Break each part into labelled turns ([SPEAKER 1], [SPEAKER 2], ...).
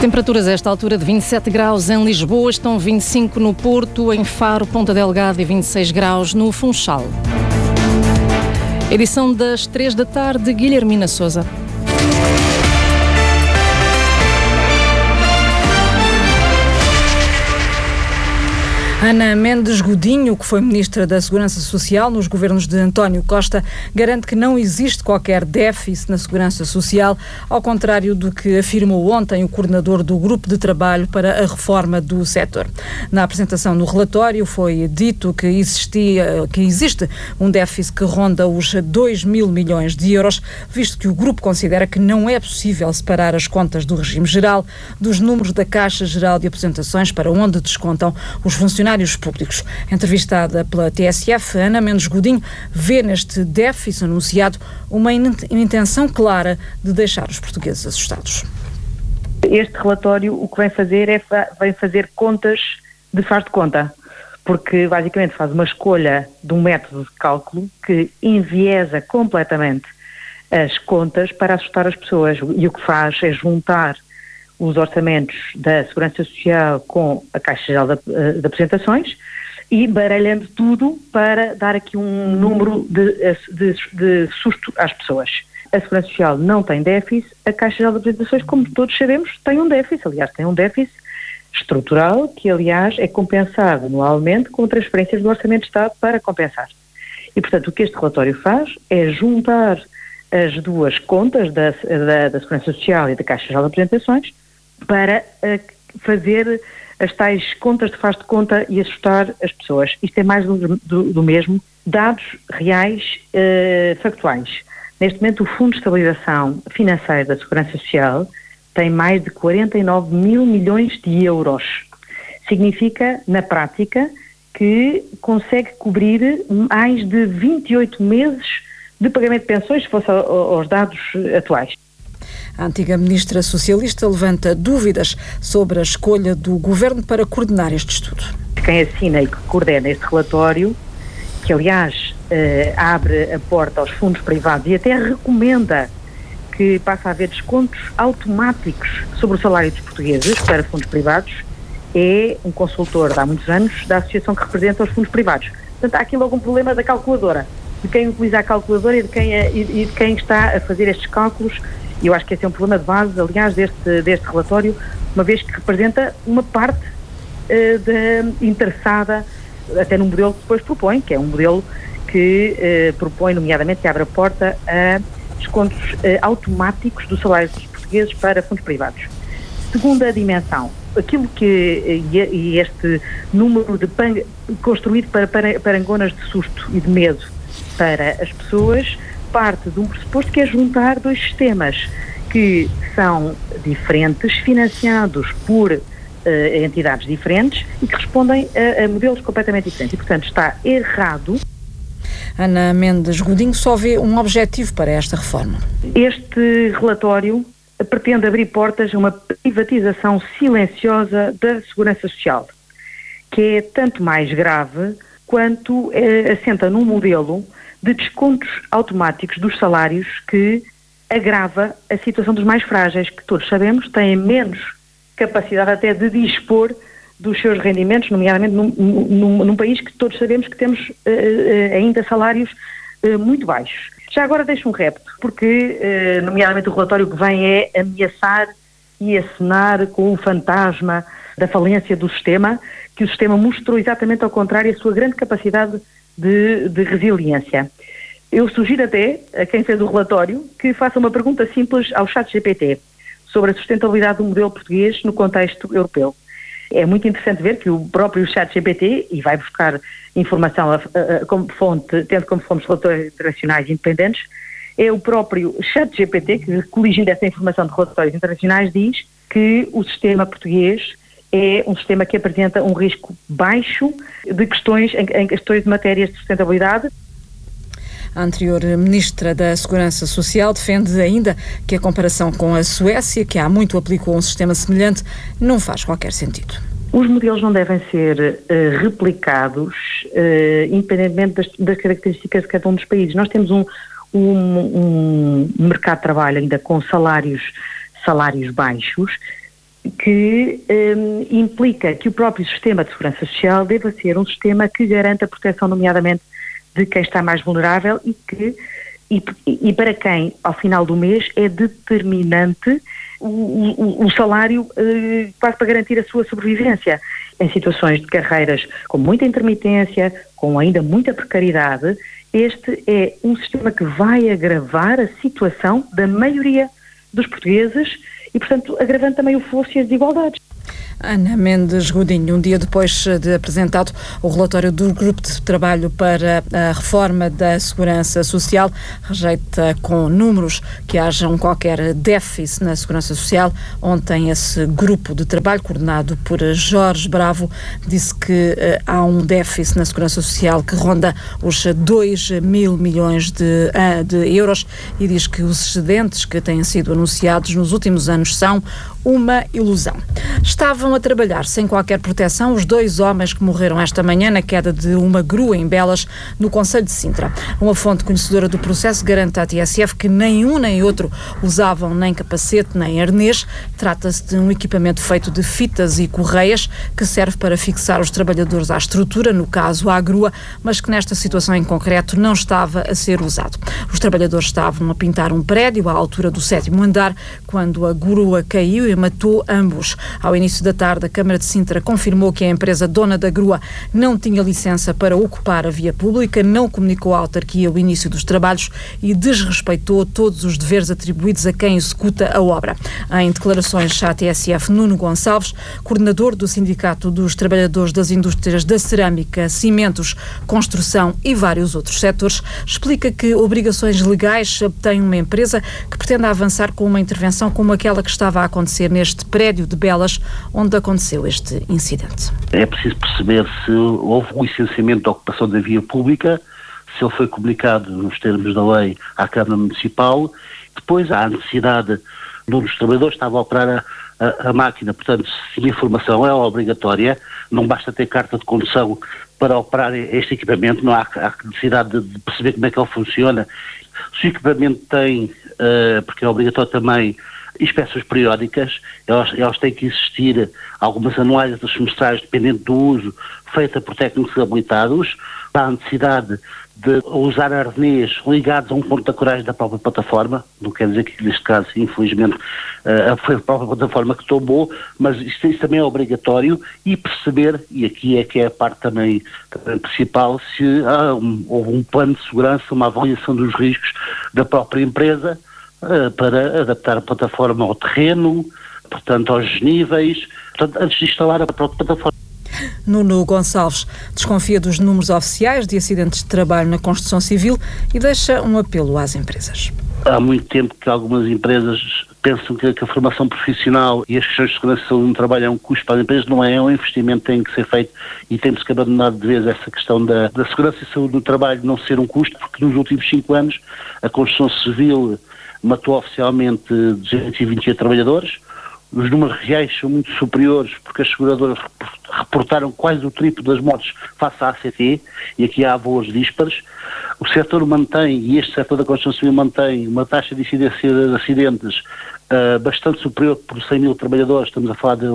[SPEAKER 1] Temperaturas a esta altura de 27 graus em Lisboa, estão 25 no Porto, em Faro, Ponta Delgada e 26 graus no Funchal. Edição das 3 da tarde, Guilhermina Sousa. Ana Mendes Godinho, que foi Ministra da Segurança Social nos governos de António Costa, garante que não existe qualquer déficit na Segurança Social, ao contrário do que afirmou ontem o coordenador do Grupo de Trabalho para a Reforma do setor. Na apresentação do relatório foi dito que existe um déficit que ronda os 2 mil milhões de euros, visto que o grupo considera que não é possível separar as contas do regime geral dos números da Caixa Geral de Aposentações, para onde descontam os funcionários públicos. Entrevistada pela TSF, Ana Mendes Godinho vê neste déficit anunciado uma intenção clara de deixar os portugueses assustados.
[SPEAKER 2] Este relatório o que vem fazer vem fazer contas de faz de conta, porque basicamente faz uma escolha de um método de cálculo que enviesa completamente as contas para assustar as pessoas, e o que faz é juntar os orçamentos da Segurança Social com a Caixa Geral de Aposentações e baralhando tudo para dar aqui um número de susto às pessoas. A Segurança Social não tem déficit, a Caixa Geral de Aposentações, como todos sabemos, tem um déficit. Aliás, tem um déficit estrutural que, aliás, é compensado anualmente com transferências do Orçamento de Estado para compensar. E, portanto, o que este relatório faz é juntar as duas contas da Segurança Social e da Caixa Geral de Aposentações para fazer as tais contas de faz de conta e assustar as pessoas. Isto é mais do mesmo. Dados reais, factuais. Neste momento, o Fundo de Estabilização Financeira da Segurança Social tem mais de 49 mil milhões de euros. Significa, na prática, que consegue cobrir mais de 28 meses de pagamento de pensões, se fosse aos dados atuais.
[SPEAKER 1] A antiga ministra socialista levanta dúvidas sobre a escolha do governo para coordenar este estudo.
[SPEAKER 2] Quem assina e que coordena este relatório, que aliás abre a porta aos fundos privados e até recomenda que passe a haver descontos automáticos sobre o salário dos portugueses para fundos privados, é um consultor de há muitos anos da associação que representa os fundos privados. Portanto, há aqui logo um problema da calculadora, de quem utiliza a calculadora e de quem está a fazer estes cálculos. E eu acho que esse é um problema de base, aliás, deste relatório, uma vez que representa uma parte interessada até no modelo que depois propõe, que é um modelo que propõe, nomeadamente, que abre a porta a descontos automáticos do salário dos portugueses para fundos privados. Segunda dimensão, aquilo que este número construído para parangonas de susto e de medo para as pessoas, parte de um pressuposto que é juntar dois sistemas que são diferentes, financiados por entidades diferentes e que respondem a modelos completamente diferentes. E, portanto, está errado.
[SPEAKER 1] Ana Mendes Godinho só vê um objetivo para esta reforma.
[SPEAKER 2] Este relatório pretende abrir portas a uma privatização silenciosa da Segurança Social, que é tanto mais grave quanto assenta num modelo de descontos automáticos dos salários que agrava a situação dos mais frágeis, que todos sabemos têm menos capacidade até de dispor dos seus rendimentos, nomeadamente num país que todos sabemos que temos ainda salários muito baixos. Já agora deixo um repto, porque nomeadamente o relatório que vem é ameaçar e acenar com o fantasma da falência do sistema, que o sistema mostrou exatamente ao contrário a sua grande capacidade de resiliência. Eu sugiro até a quem fez o relatório que faça uma pergunta simples ao ChatGPT sobre a sustentabilidade do modelo português no contexto europeu. É muito interessante ver que o próprio ChatGPT, e vai buscar informação como fonte, tendo como fontes relatórios internacionais independentes, é o próprio ChatGPT que, coligindo essa informação de relatórios internacionais, diz que o sistema português é um sistema que apresenta um risco baixo de questões de matérias de sustentabilidade.
[SPEAKER 1] A anterior Ministra da Segurança Social defende ainda que a comparação com a Suécia, que há muito aplicou um sistema semelhante, não faz qualquer sentido.
[SPEAKER 2] Os modelos não devem ser replicados independentemente das características de cada um dos países. Nós temos um mercado de trabalho ainda com salários baixos que implica que o próprio sistema de segurança social deva ser um sistema que garanta a proteção, nomeadamente, de quem está mais vulnerável e para quem, ao final do mês, é determinante o salário quase para garantir a sua sobrevivência. Em situações de carreiras com muita intermitência, com ainda muita precariedade, este é um sistema que vai agravar a situação da maioria dos portugueses e, portanto, agravando também o fosso e as desigualdades.
[SPEAKER 1] Ana Mendes Godinho, um dia depois de apresentado o relatório do Grupo de Trabalho para a Reforma da Segurança Social, rejeita com números que haja qualquer déficit na Segurança Social. Ontem esse Grupo de Trabalho, coordenado por Jorge Bravo, disse que há um déficit na Segurança Social que ronda os 2 mil milhões de euros e diz que os excedentes que têm sido anunciados nos últimos anos são uma ilusão. Estavam a trabalhar sem qualquer proteção os 2 homens que morreram esta manhã na queda de uma grua em Belas, no concelho de Sintra. Uma fonte conhecedora do processo garante à TSF que nem um nem outro usavam nem capacete nem arnês. Trata-se de um equipamento feito de fitas e correias que serve para fixar os trabalhadores à estrutura, no caso à grua, mas que nesta situação em concreto não estava a ser usado. Os trabalhadores estavam a pintar um prédio à altura do 7º andar quando a grua caiu e matou ambos. Ao início da tarde, a Câmara de Sintra confirmou que a empresa dona da grua não tinha licença para ocupar a via pública, não comunicou à autarquia o início dos trabalhos e desrespeitou todos os deveres atribuídos a quem executa a obra. Em declarações à TSF, Nuno Gonçalves, coordenador do Sindicato dos Trabalhadores das Indústrias da Cerâmica, Cimentos, Construção e vários outros setores, explica que obrigações legais tem uma empresa que pretende avançar com uma intervenção como aquela que estava a acontecer neste prédio de Belas, onde aconteceu este incidente.
[SPEAKER 3] É preciso perceber se houve um licenciamento de ocupação da via pública, se ele foi comunicado nos termos da lei à Câmara Municipal. Depois há a necessidade de um dos trabalhadores estava a operar a máquina, portanto, se a informação é obrigatória, não basta ter carta de condução para operar este equipamento, não há necessidade de perceber como é que ele funciona. Se o equipamento tem, porque é obrigatório também, inspeções periódicas, elas têm que existir, algumas anuais, outras semestrais, dependendo do uso, feita por técnicos habilitados. Há a necessidade de usar arnês ligados a um ponto de ancoragem da própria plataforma, não quer dizer que neste caso, infelizmente, foi a própria plataforma que tombou, mas isso também é obrigatório, e perceber, e aqui é que é a parte também principal, se houve um plano de segurança, uma avaliação dos riscos da própria empresa, para adaptar a plataforma ao terreno, portanto aos desníveis, portanto, antes de instalar a própria plataforma.
[SPEAKER 1] Nuno Gonçalves desconfia dos números oficiais de acidentes de trabalho na construção civil e deixa um apelo às empresas.
[SPEAKER 3] Há muito tempo que algumas empresas pensam que a formação profissional e as questões de segurança e saúde no trabalho é um custo para as empresas. Não é, um investimento que tem que ser feito e temos que abandonar de vez essa questão da segurança e saúde no trabalho não ser um custo, porque nos últimos 5 anos a construção civil matou oficialmente 228 trabalhadores. Os números reais são muito superiores porque as seguradoras reportaram quase o triplo das mortes face à ACT, e aqui há valores díspares. O setor mantém, e este setor da construção civil mantém, uma taxa de incidência de acidentes bastante superior por 100 mil trabalhadores. Estamos a falar de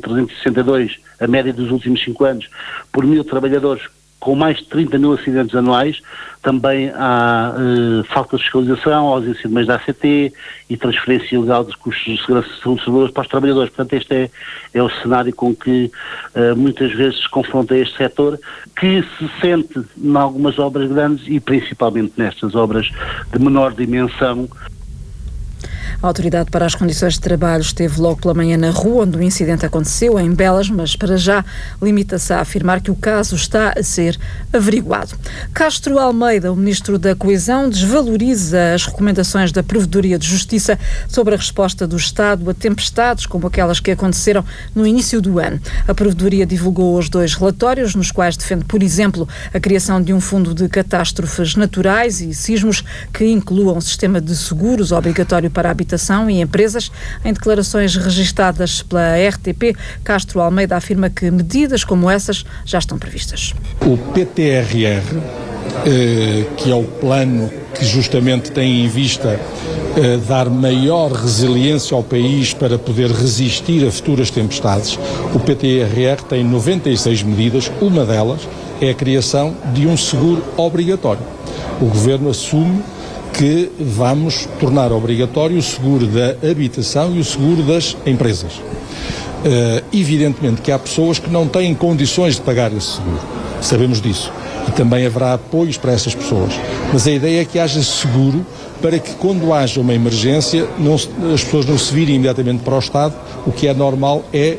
[SPEAKER 3] 8.362, a média dos últimos 5 anos, por 1.000 trabalhadores, com mais de 30 mil acidentes anuais. Também há falta de fiscalização, ausência de meios da ACT e transferência ilegal de custos de segurança e saúde para os trabalhadores. Portanto, este é o cenário com que muitas vezes se confronta este setor, que se sente em algumas obras grandes e principalmente nestas obras de menor dimensão.
[SPEAKER 1] A Autoridade para as Condições de Trabalho esteve logo pela manhã na rua onde o incidente aconteceu, em Belas, mas para já limita-se a afirmar que o caso está a ser averiguado. Castro Almeida, o Ministro da Coesão, desvaloriza as recomendações da Provedoria de Justiça sobre a resposta do Estado a tempestades como aquelas que aconteceram no início do ano. A Provedoria divulgou os 2 relatórios, nos quais defende, por exemplo, a criação de um fundo de catástrofes naturais e sismos que inclua um sistema de seguros obrigatório para a habitação e empresas. Em declarações registadas pela RTP, Castro Almeida afirma que medidas como essas já estão previstas.
[SPEAKER 4] O PTRR que é o plano que justamente tem em vista dar maior resiliência ao país para poder resistir a futuras tempestades. O PTRR tem 96 medidas, uma delas é a criação de um seguro obrigatório. O Governo assume que vamos tornar obrigatório o seguro da habitação e o seguro das empresas. Evidentemente que há pessoas que não têm condições de pagar esse seguro, sabemos disso, e também haverá apoios para essas pessoas, mas a ideia é que haja seguro para que quando haja uma emergência as pessoas não se virem imediatamente para o Estado. O que é normal é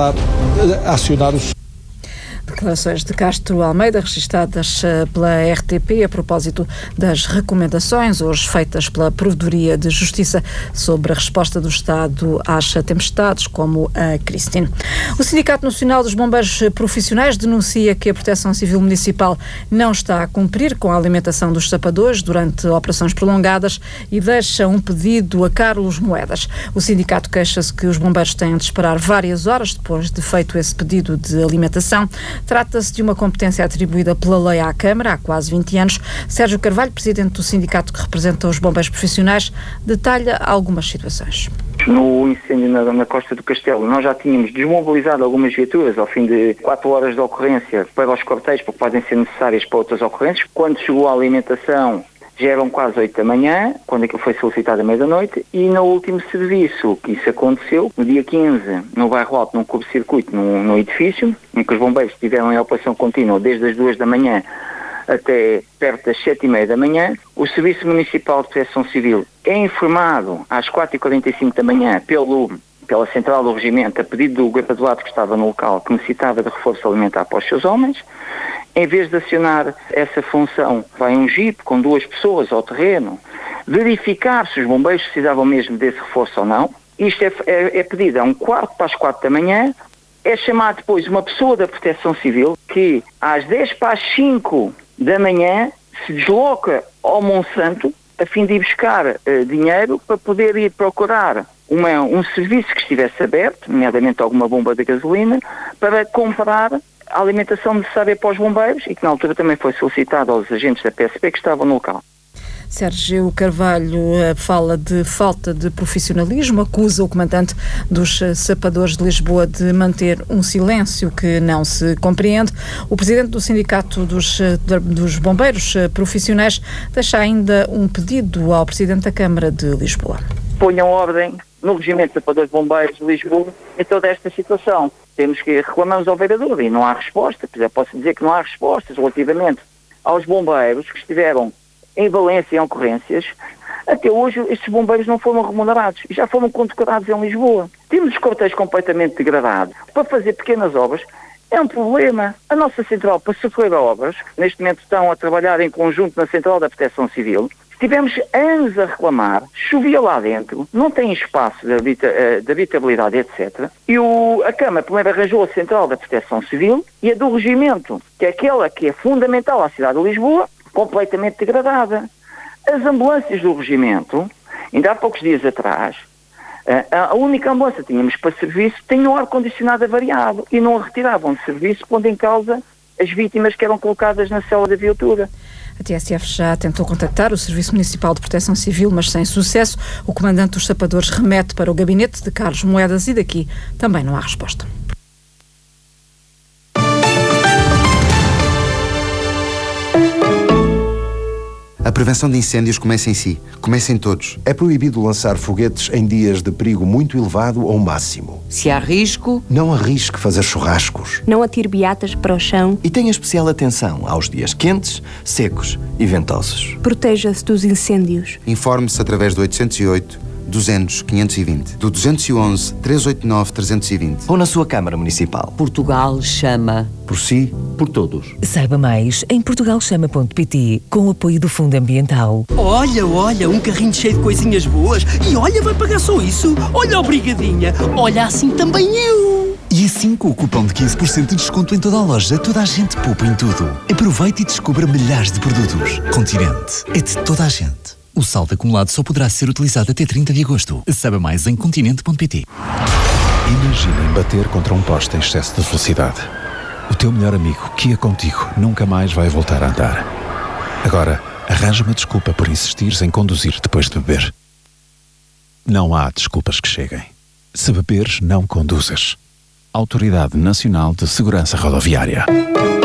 [SPEAKER 4] acionar o seguro.
[SPEAKER 1] Declarações de Castro Almeida, registadas pela RTP a propósito das recomendações hoje feitas pela Provedoria de Justiça sobre a resposta do Estado às tempestades, como a Christine. O Sindicato Nacional dos Bombeiros Profissionais denuncia que a Proteção Civil Municipal não está a cumprir com a alimentação dos sapadores durante operações prolongadas e deixa um pedido a Carlos Moedas. O sindicato queixa-se que os bombeiros têm de esperar várias horas depois de feito esse pedido de alimentação. Trata-se de uma competência atribuída pela lei à Câmara há quase 20 anos. Sérgio Carvalho, presidente do sindicato que representa os bombeiros profissionais, detalha algumas situações.
[SPEAKER 5] No incêndio na Costa do Castelo, nós já tínhamos desmobilizado algumas viaturas ao fim de 4 horas de ocorrência para os quartéis, porque podem ser necessárias para outras ocorrências. Quando chegou a alimentação, já eram quase 8 da manhã, quando aquilo foi solicitado à meia-da-noite, e no último serviço que isso aconteceu, no dia 15, no bairro Alto, num curto-circuito, no edifício, em que os bombeiros estiveram em operação contínua desde as 2 da manhã até perto das 7h30 da manhã, o Serviço Municipal de Proteção Civil é informado às 4h45 da manhã pela Central do Regimento, a pedido do graduado que estava no local, que necessitava de reforço alimentar para os seus homens. Em vez de acionar essa função, vai um jipe com 2 pessoas ao terreno, verificar se os bombeiros precisavam mesmo desse reforço ou não. Isto é pedido a 4:15 da manhã, é chamado depois uma pessoa da Proteção Civil que às 10:05 da manhã se desloca ao Monsanto a fim de ir buscar dinheiro para poder ir procurar um serviço que estivesse aberto, nomeadamente alguma bomba de gasolina, para comprar a alimentação necessária para os bombeiros e que na altura também foi solicitada aos agentes da PSP que estavam no local.
[SPEAKER 1] Sérgio Carvalho fala de falta de profissionalismo, acusa o comandante dos sapadores de Lisboa de manter um silêncio que não se compreende. O presidente do Sindicato dos Bombeiros Profissionais deixa ainda um pedido ao presidente da Câmara de Lisboa.
[SPEAKER 5] Ponham ordem no Regimento de Sapadores de Bombeiros de Lisboa em toda esta situação. Temos que reclamamos ao vereador e não há resposta. Posso dizer que não há respostas relativamente aos bombeiros que estiveram em Valência em ocorrências. Até hoje estes bombeiros não foram remunerados e já foram condecorados em Lisboa. Temos os quartéis completamente degradados. Para fazer pequenas obras é um problema. A nossa central para socorrer a obras, neste momento estão a trabalhar em conjunto na Central da Proteção Civil. Tivemos anos a reclamar, chovia lá dentro, não tem espaço de habitabilidade, etc. E a Câmara primeiro arranjou a Central da Proteção Civil e a do Regimento, que é aquela que é fundamental à cidade de Lisboa, completamente degradada. As ambulâncias do Regimento, ainda há poucos dias atrás, a única ambulância que tínhamos para serviço tinha o ar-condicionado avariado e não a retiravam de serviço, pondo em causa as vítimas que eram colocadas na cela da viatura.
[SPEAKER 1] A TSF já tentou contactar o Serviço Municipal de Proteção Civil, mas sem sucesso. O comandante dos sapadores remete para o gabinete de Carlos Moedas e daqui também não há resposta.
[SPEAKER 6] A prevenção de incêndios começa em si. Começa em todos.
[SPEAKER 7] É proibido lançar foguetes em dias de perigo muito elevado ou máximo.
[SPEAKER 8] Se há risco...
[SPEAKER 7] Não arrisque fazer churrascos.
[SPEAKER 9] Não atire beatas para o chão.
[SPEAKER 10] E tenha especial atenção aos dias quentes, secos e ventosos.
[SPEAKER 9] Proteja-se dos incêndios.
[SPEAKER 6] Informe-se através do 808 200 520, do 211 389 320.
[SPEAKER 10] Ou na sua Câmara Municipal.
[SPEAKER 8] Portugal chama.
[SPEAKER 7] Por si, por todos.
[SPEAKER 11] Saiba mais em portugalchama.pt, com o apoio do Fundo Ambiental.
[SPEAKER 12] Olha, um carrinho cheio de coisinhas boas. E olha, vai pagar só isso. Olha, obrigadinha. Olha, assim também eu.
[SPEAKER 13] E assim, com o cupom de 15% de desconto em toda a loja, toda a gente poupa em tudo. Aproveite e descubra milhares de produtos. Continente é de toda a gente. O saldo acumulado só poderá ser utilizado até 30 de agosto. Saiba mais em continente.pt.
[SPEAKER 14] Imaginem bater contra um poste em excesso de velocidade. O teu melhor amigo, que ia contigo, nunca mais vai voltar a andar. Agora, arranja uma desculpa por insistires em conduzir depois de beber. Não há desculpas que cheguem. Se beberes, não conduzas. Autoridade Nacional de Segurança Rodoviária.